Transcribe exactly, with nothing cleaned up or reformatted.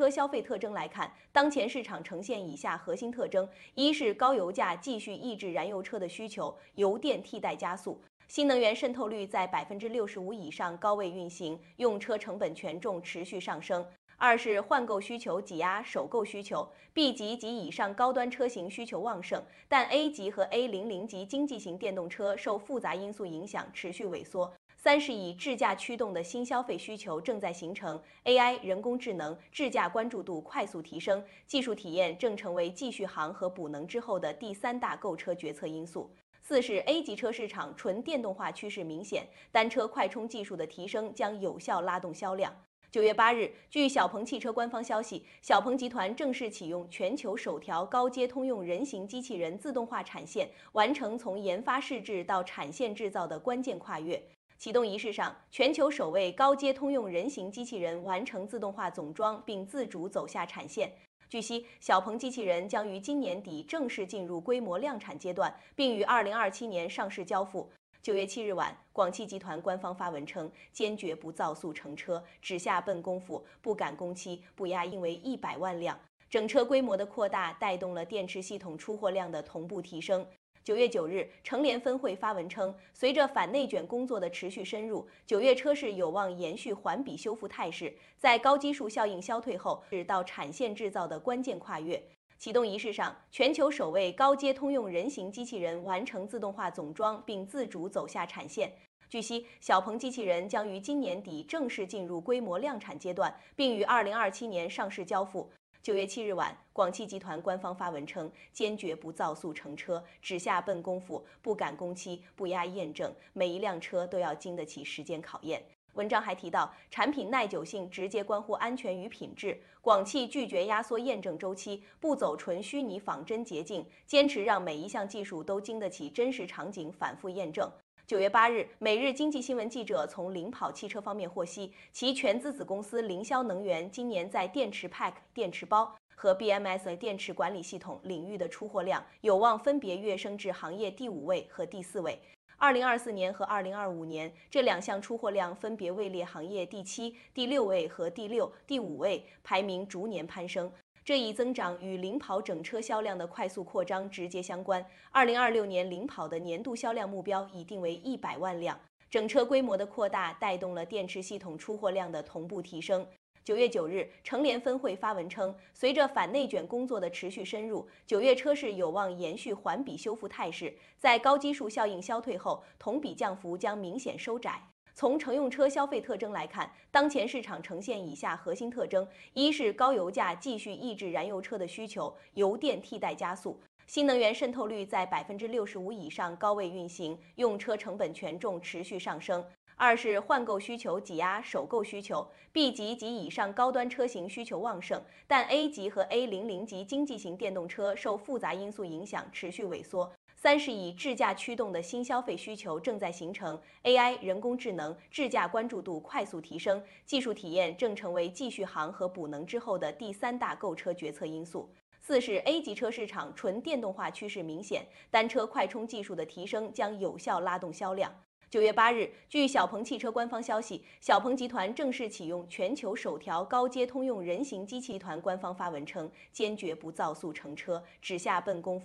车消费特征来看，当前市场呈现以下核心特征：一是高油价继续抑制燃油车的需求，油电替代加速。新能源渗透率在百分之六十五以上高位运行，用车成本权重持续上升。二是换购需求挤压首购需求 ，B 级及以上高端车型需求旺盛，但 A 级和 A 零零级经济型电动车受复杂因素影响持续萎缩。三是以智驾驱动的新消费需求正在形成 ，A I 人工智能智驾关注度快速提升，技术体验正成为继续航和补能之后的第三大购车决策因素。四是 A 级车市场纯电动化趋势明显，单车快充技术的提升将有效拉动销量。九月八日，据小鹏汽车官方消息，小鹏集团正式启用全球首条高阶通用人形机器人自动化产线，完成从研发试制到产线制造的关键跨越。启动仪式上，全球首位高阶通用人形机器人完成自动化总装并自主走下产线。据悉，小鹏机器人将于今年底正式进入规模量产阶段，并于二零二七年上市交付。九月七日晚，广汽集团官方发文称，坚决不造速乘车，只下笨功夫，不赶工期，不压因为一百万辆。整车规模的扩大带动了电池系统出货量的同步提升。九月九日，成联分会发文称，随着反内卷工作的持续深入，九月车市有望延续环比修复态势，在高基数效应消退后，是到产线制造的关键跨越。启动仪式上，全球首位高阶通用人形机器人完成自动化总装并自主走下产线。据悉，小鹏机器人将于今年底正式进入规模量产阶段，并于二零二七年上市交付。九月七日晚，广汽集团官方发文称，坚决不造速乘车，只下笨功夫，不赶工期，不压验证，每一辆车都要经得起时间考验。文章还提到，产品耐久性直接关乎安全与品质。广汽拒绝压缩验证周期，不走纯虚拟仿真捷径，坚持让每一项技术都经得起真实场景反复验证。九月八日，每日经济新闻记者从领跑汽车方面获悉，其全资子公司凌霄能源今年在电池 Pack、电池包和 B M S 电池管理系统领域的出货量有望分别跃升至行业第五位和第四位。二零二四年和二零二五年，这两项出货量分别位列行业第七、第六位和第六、第五位，排名逐年攀升。这一增长与领跑整车销量的快速扩张直接相关。二零二六年领跑的年度销量目标已定为一百万辆。整车规模的扩大带动了电池系统出货量的同步提升。九月九日，成联分会发文称，随着反内卷工作的持续深入，九月车市有望延续环比修复态势，在高基数效应消退后，同比降幅将明显收窄。从乘用车消费特征来看，当前市场呈现以下核心特征：一是高油价继续抑制燃油车的需求，油电替代加速。新能源渗透率在百分之六十五以上高位运行，用车成本权重持续上升。二是换购需求挤压首购需求 ，B 级及以上高端车型需求旺盛，但 A 级和 A 零零级经济型电动车受复杂因素影响持续萎缩。三是以智驾驱动的新消费需求正在形成 ，A I 人工智能智驾关注度快速提升，技术体验正成为继续航和补能之后的第三大购车决策因素。四是 A 级车市场纯电动化趋势明显，单车快充技术的提升将有效拉动销量。九月八日，据小鹏汽车官方消息，小鹏集团正式启用全球首条高阶通用人形机器团官方发文称，坚决不造速乘车，只下笨功夫。